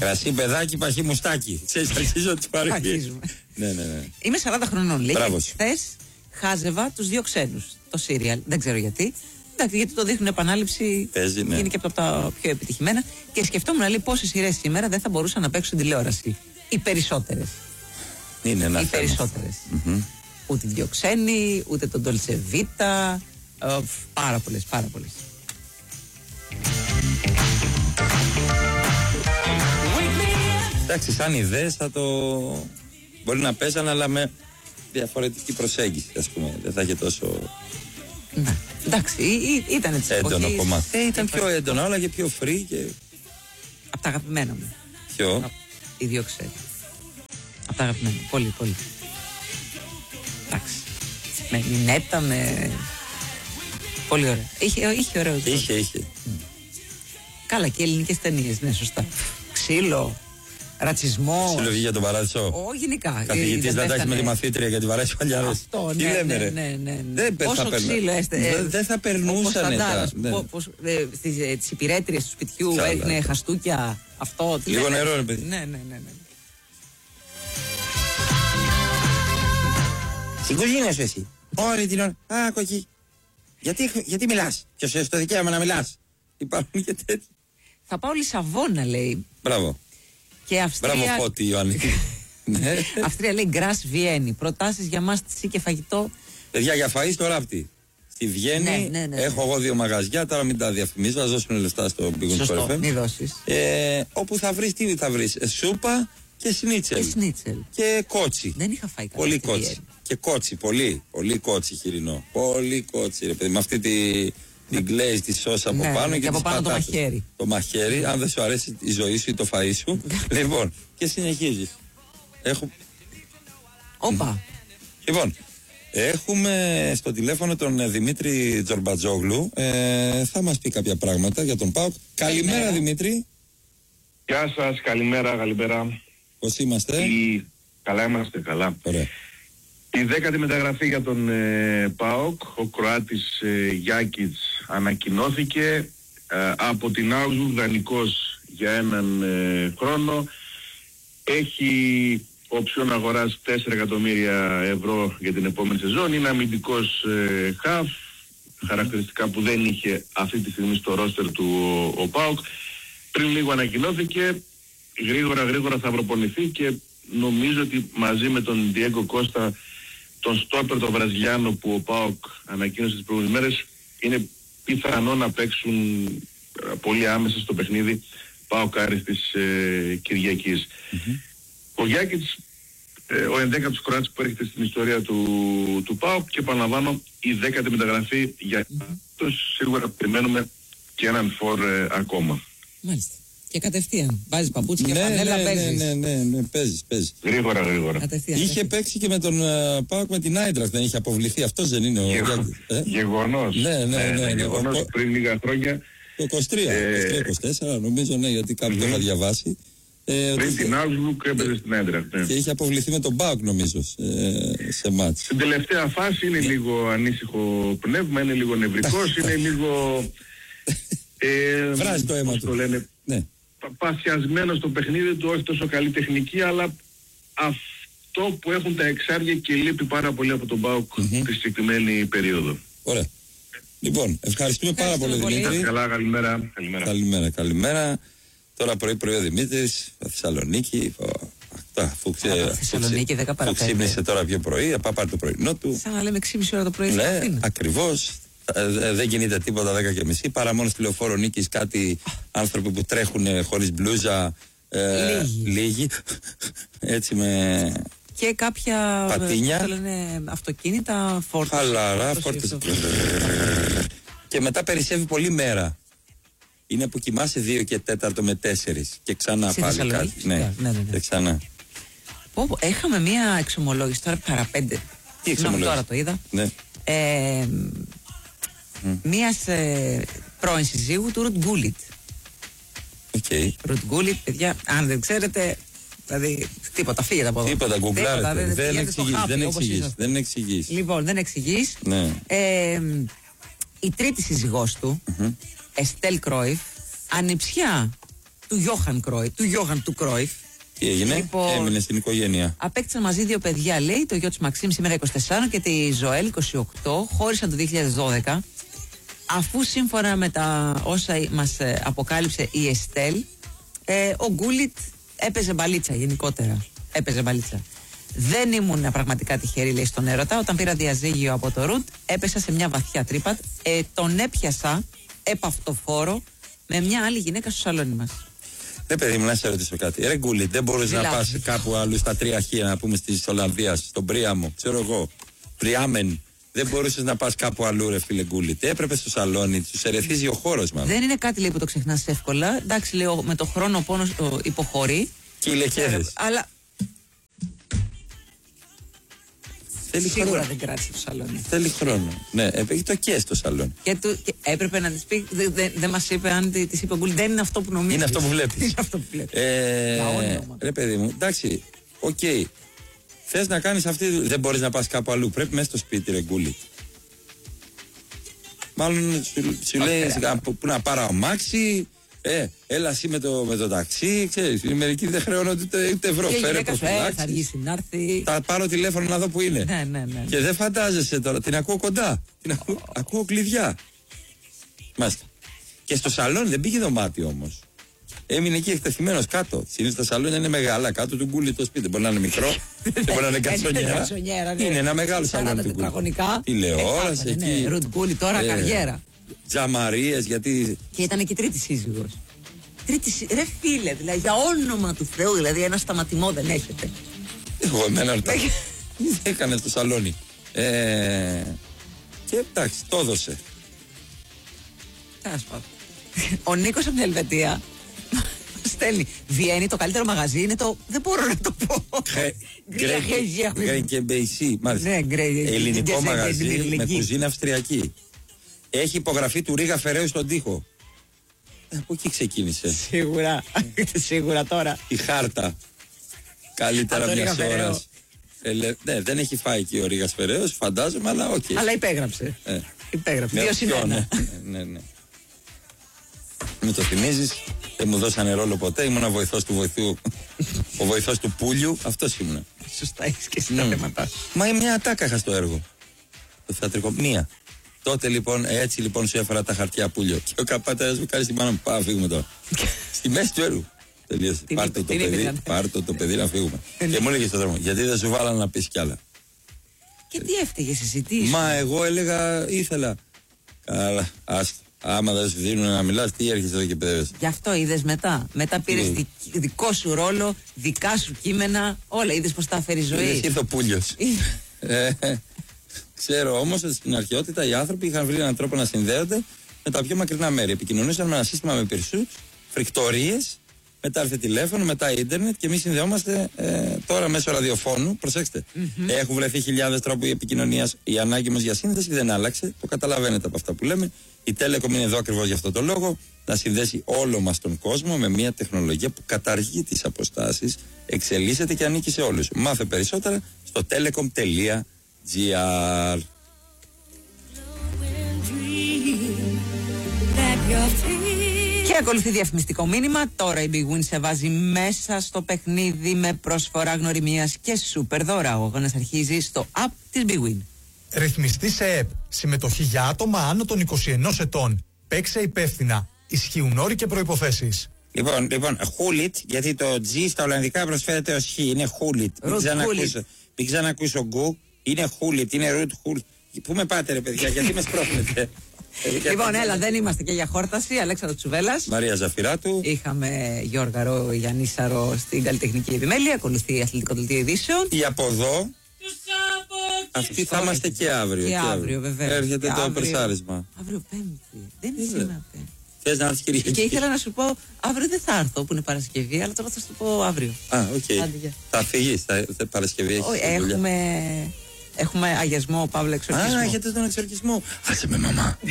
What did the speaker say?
Κρασί, παιδάκι, παχύ, μουστάκι. Ξέρεις, αρχίζω τις παροιμίες. Ναι. Είμαι 40 χρονών, λέει. Χθες χάζευα τους δύο ξένους. Το σύριαλ. Δεν ξέρω γιατί. Εντάξει, γιατί το δείχνουν επανάληψη. Παίζει, ναι. Είναι και από τα πιο επιτυχημένα. Και σκεφτόμουν, λέει, πόσες σειρές σήμερα δεν θα μπορούσαν να παίξουν τηλεόραση. Οι περισσότερες. Είναι ένα οι θέμα. περισσότερες. Ούτε δύο ξένοι, ούτε τον Dolce Vita. Πάρα πολλές. Εντάξει, σαν ιδέες θα το. Μπορεί να παίζανε, αλλά με διαφορετική προσέγγιση, ας πούμε. Δεν θα είχε τόσο. Ναι. Εντάξει, ήταν έτσι. Έντονο κομμάτι. Ήταν πιο έντονο, αλλά και πιο free και. Από τα αγαπημένα μου. Ποιο? Οι δύο ξένοι. Από τα αγαπημένα μου. Πολύ. Εντάξει. Με Νινέτα, με. Πολύ ωραία. Είχε ωραίο. Είχε. Καλά, και ελληνικές ταινίες, ναι, σωστά. Ξύλο, ρατσισμό. Ξύλο για τον παράδεισο. Γενικά. Καθηγητής να τάξει με τη μαθήτρια γιατί βαρέσει παλιάδες. Αυτό, ναι. Όσο ξύλο δεν θα περνούσαν. Στις υπηρέτριες του σπιτιού έριχνε χαστούκια. Αυτό. Λίγο νερό, ρε παιδί. Ναι. Στην κουζίνα σου εσύ. Ωραία την ώρα. Άκου εκεί. Γιατί μιλάς? Ποιος έχει το δικαίωμα να μιλάς? Υπάρχουν και τέτοιοι. Θα πάω Λισαβόνα, λέει. Μπράβο. Και Αυστρία. Μπράβο, Φώτη, Ιωάννη. Αυστρία, λέει, Γκρας Βιέννη. Προτάσεις για μάστιση και φαγητό. Παιδιά, για φαΐ στο ράπτη. Στη Βιέννη έχω εγώ 2 μαγαζιά. Τώρα μην τα διαφημίζω. Ας δώσουν λεφτά στο Big Wings Sofort FM. Μην δώσεις. Όπου θα βρεις, τι θα βρεις? Σούπα και σνίτσελ. Και κότσι. Δεν είχα φάει πολύ κότσι. Και κότσι, πολύ κότσι χοιρινό. Πολύ κότσι, ρε παιδί. Με αυτή την glaze, τη σώσα από πάνω και από πάνω το μαχαίρι. Το μαχαίρι, αν δεν σου αρέσει η ζωή σου ή το φαΐ σου. Λοιπόν, και συνεχίζεις. Όπα. Λοιπόν, έχουμε στο τηλέφωνο τον Δημήτρη Τζορμπατζόγλου. Θα μας πει κάποια πράγματα για τον ΠΑΟΚ. Καλημέρα, Δημήτρη. Γεια σας, καλημέρα. Πώς είμαστε? Καλά είμαστε, καλά. Ωραία. Η 10η μεταγραφή για τον ΠΑΟΚ, ο Κροάτης Γιάκιτς, ανακοινώθηκε από την Augsburg, δανεικός για 1 χρόνο. Έχει οψιόν αγοράς 4 εκατομμύρια ευρώ για την επόμενη σεζόν. Είναι αμυντικός χαφ, χαρακτηριστικά που δεν είχε αυτή τη στιγμή στο ρόστερ του ο ΠΑΟΚ. Πριν λίγο ανακοινώθηκε, γρήγορα θα προπονηθεί και νομίζω ότι μαζί με τον Διέγκο Κώστα, τον στόπερ τον Βραζιλιάνο που ο ΠΑΟΚ ανακοίνωσε τις προηγούμενες μέρες, είναι πιθανό να παίξουν πολύ άμεσα στο παιχνίδι ΠΑΟΚ Άρης της Κυριακής. Ο Γιάκιτς, ο 11ος Κροάτης που έρχεται στην ιστορία του ΠΑΟΚ, και επαναλαμβάνω, η 10η μεταγραφή για σίγουρα περιμένουμε και έναν φορ ακόμα. Μάλιστα. Και κατευθείαν. Βάζεις παπούτσι και φανέλα, παίζεις. Ναι, παίζεις. Γρήγορα. Είχε παίξει και με τον ΠΑΟΚ με την Άιντραχτ, δεν είχε αποβληθεί. Αυτός δεν είναι ο Γιάκητς? Γεγονός. Ναι. Γεγονός πριν λίγα χρόνια. Το 23-24 νομίζω, ναι, γιατί κάποιο το είχα διαβάσει. Πριν την Augsburg έπαιζε στην Άιντραχτ. Και είχε αποβληθεί με τον ΠΑΟΚ νομίζω σε μάτς. Στην τελευταία φάση είναι λίγο ανήσυχο πνεύμα, είναι λίγο νευρικός, είναι λίγο... Βράζει το αίμα του. Ναι. Παθιασμένο στο παιχνίδι του, όχι τόσο καλή τεχνική, αλλά αυτό που έχουν τα εξάρια και λείπει πάρα πολύ από τον ΠΑΟΚ τη συγκεκριμένη περίοδο. Ωραία. Λοιπόν, ευχαριστούμε πάρα πολύ, Δημήτρη. Καλά, καλημέρα. Τώρα πρωί ο Δημήτρης, Θεσσαλονίκη. Θεσσαλονίκη 10 παρα 5. Ξύπνησε τώρα πιο πρωί, πάρει το πρωινό του. Σαν να λέμε 6,5 ώρα το πρωί. Ναι, ακριβώς. Δεν κινείται τίποτα 10:30, παρά μόνο στη Λεωφόρο Νίκης κάτι άνθρωποι που τρέχουν χωρίς μπλούζα, λίγοι, έτσι με και κάποια πατίνια, λένε, αυτοκίνητα, φόρτωση. Χαλαρά, φόρτωση. Και μετά περισσεύει πολύ μέρα. Είναι που κοιμάσαι 2 και 4 με 4 και ξανά πάλι κάτι. Ναι. Και ξανά. Έχαμε μία εξομολόγηση τώρα παρα 5. Τι εξομολόγηση? Τώρα το είδα. Ναι. Μίας πρώην συζύγου του Ρουτ Γκούλιτ. Ρουτ Γκούλιτ, παιδιά, αν δεν ξέρετε, δηλαδή τίποτα, φύγετε από εδώ. Τίποτα, γκουγκλάρετε. Δεν εξηγείς. Λοιπόν, δεν εξηγείς. Ναι. Η τρίτη σύζυγός του, Εστέλ Κρόιφ, ανιψιά του Γιώχαν Κρόιφ, του Γιώχαν του Κρόιφ. Τι έγινε, Λοιπόν, έμεινε στην οικογένεια. Απέκτησαν μαζί 2 παιδιά, λέει, το γιο του Μαξίμ σήμερα 24 και τη Ζωέλ 28. Χώρισαν το 2012. Αφού σύμφωνα με τα όσα μας αποκάλυψε η Εστέλ, ο Γκούλιτ έπαιζε μπαλίτσα γενικότερα. Έπαιζε μπαλίτσα. Δεν ήμουν πραγματικά τυχερή, λέει, στον έρωτα. Όταν πήρα διαζύγιο από το Ρουτ, έπεσα σε μια βαθιά τρύπα. Τον έπιασα επαυτοφόρο με μια άλλη γυναίκα στο σαλόνι μας. Ναι, παιδί μου, να σε ρωτήσω κάτι. Ρε Γκούλιτ, δεν μπορείς να πας κάπου αλλού στα 3 χ, να πούμε, στη Ολλανδία, στον Πρίαμο, ξέρω εγώ. Πριάμεν. Δεν μπορούσες να πας κάπου αλλού, ρε φίλε Γκούλιτ. Έπρεπε στο σαλόνι, τους ερεθίζει ο χώρος, μάλλον. Δεν είναι κάτι, λέει, που το ξεχνάς εύκολα. Εντάξει, λέω, με το χρόνο ο πόνος υποχωρεί. Και οι λεκέδες. Αλλά. Θέλει σίγουρα χρόνο. δεν κράτησε το σαλόνι. Θέλει χρόνο. Ναι, έχει το και στο σαλόνι. Και έπρεπε να της πει. Δεν μας είπε, αν της είπε ο Γκούλιτ, δεν είναι αυτό που νομίζεις. Είναι αυτό που βλέπεις. Είναι αυτό που βλέπεις. Ρε παιδί μου, εντάξει, οκ. Θες να κάνεις αυτή. Δεν μπορείς να πας κάπου αλλού. Πρέπει μέσα στο σπίτι, ρε Γκούλιτ. Μάλλον σου λέει που να πάρω αμάξι. Έλα εσύ με το ταξί. Ξέρεις, οι μερικοί δεν χρεώνονται ούτε ευρώ. Φέρε προφυλάξεις. Θα αργήσει να έρθει. Θα πάρω τηλέφωνο να δω που είναι. Ναι. Και δεν φαντάζεσαι τώρα. Την ακούω κοντά. Ακούω κλειδιά. Μάλιστα. Και στο σαλόνι δεν πήγε δωμάτιο όμως. Έμεινε εκεί εκτεθειμένος κάτω. Συνήθως τα σαλόνια είναι μεγάλα. Κάτω του Γκούλιτ το σπίτι. Δεν μπορεί να είναι μικρό. Δεν μπορεί να είναι γκατσονιέρα. Είναι ένα μεγάλο σαλόνι του Γκούλιτ. Τηλεόραση εκεί. Ρουτ Γκούλιτ τώρα καριέρα. Τζαμαρίες, γιατί. Και ήταν και η τρίτη σύζυγος. Ρε φίλε, δηλαδή, για όνομα του Θεού, δηλαδή ένα σταματημό δεν έχετε. Εγώ εμένα ρωτάω. Έκανε στο σαλόνι. Και εντάξει, το έδωσε. Τέλος πάντων. Ο Νίκος από την Ελβετία στέλνει. Βιέννη, το καλύτερο μαγαζί είναι το. Δεν μπορώ να το πω. Γκρέν και Μπεϊσί. Ελληνικό μαγαζί με κουζίνα αυστριακή. Έχει υπογραφή του Ρίγα Φεραίου στον τοίχο. Από εκεί ξεκίνησε. Σίγουρα τώρα. Η χάρτα. Καλύτερα μια ώρα. Ναι, δεν έχει φάει εκεί ο Ρίγας Φεραίος, φαντάζομαι, αλλά οκ. Αλλά υπέγραψε. Υπέγραψε. 2-1. Ναι. Με το θυμίζεις, δεν μου δώσανε ρόλο ποτέ. Ήμουν βοηθός του βοηθού. Ο βοηθός του Πούλιου, αυτός ήμουν. Σωστά, έχεις και εσύ τα θέματα. Μα μια ατάκα είχα στο έργο. Το θεατρικό. Μία. Τότε λοιπόν, έτσι λοιπόν σου έφερα τα χαρτιά Πούλιο. Και ο καπάτας μου κάνει στη μάνα μου, πάμε φύγουμε τώρα. Στη μέση του έργου. Τελείωσε. Πάρτε το παιδί να φύγουμε. Και μου έλεγε στον δρόμο, γιατί δεν σου βάλανε να πεις κι άλλα. Και τι έφταιγες εσύ, τι. Μα εγώ έλεγα, ήθελα. Καλά, άστο. Άμα δεν σου δίνουν να μιλάς, τι έρχεσαι εδώ και παιδεύεσαι. Γι' αυτό είδες μετά. Μετά πήρες δικό σου ρόλο, δικά σου κείμενα, όλα. Είδες πως τα έφερε η ζωή. Ήρθε ο Πούλιος. Ξέρω όμως ότι στην αρχαιότητα οι άνθρωποι είχαν βρει έναν τρόπο να συνδέονται με τα πιο μακρινά μέρη. Επικοινωνούσαν με ένα σύστημα με πυρσούς, φρικτορίες, μετά έρθε τηλέφωνο, μετά ίντερνετ και εμείς συνδεόμαστε τώρα μέσω ραδιοφώνου. Προσέξτε. Έχουν βρεθεί χιλιάδες τρόποι επικοινωνίας. Η ανάγκη μας για σύνδεση δεν άλλαξε. Το καταλαβαίνετε από αυτά που λέμε. Η Telecom είναι εδώ ακριβώς για αυτό το λόγο. Να συνδέσει όλο μας τον κόσμο με μια τεχνολογία που καταργεί τις αποστάσεις, εξελίσσεται και ανήκει σε όλους. Μάθε περισσότερα στο telecom.gr. Και ακολουθεί διαφημιστικό μήνυμα. Τώρα η Big Win σε βάζει μέσα στο παιχνίδι με προσφορά γνωριμίας και σούπερ δώρα. Ο αγώνας αρχίζει στο app της Big Win. Ρυθμιστή σε ΕΠ. Συμμετοχή για άτομα άνω των 21 ετών. Παίξε υπεύθυνα. Ισχύουν όροι και προϋποθέσεις. Λοιπόν, Χούλιτ, γιατί το G στα Ολλανδικά προσφέρεται ως Χ. Είναι Χούλιτ. Μην ξανακούσω γκου. Είναι Χούλιτ, είναι Ρουτ Χούλιτ. Πού με πάτε, ρε παιδιά, γιατί με σπρώχνετε. Λοιπόν, έλα, δεν είμαστε και για χόρταση. Αλέξανδρος Τσουβέλλας. Μαρία Ζαφυράτου. Είχαμε Γιώργαρο Γιαννίσαρο στην καλλιτεχνική επιμέλεια. Ακολουθεί η αθλητικό δελτίο ειδήσεων. Ή από εδώ. Αυτοί θα είμαστε και αύριο. Και αύριο, βέβαια. Έρχεται το περσάρισμα. Αύριο Πέμπτη. Δεν είναι σήμερα Πέμπτη. Θες να έρθεις Κυριακή. Και ήθελα να σου πω, αύριο δεν θα έρθω που είναι Παρασκευή, αλλά τώρα θα σου πω αύριο. Οκ. Θα φύγεις, Παρασκευή έχεις. Έχουμε αγιασμό, Παύλα, εξορκισμό. Έχετε τον εξορκισμό. Άσε με, μαμά.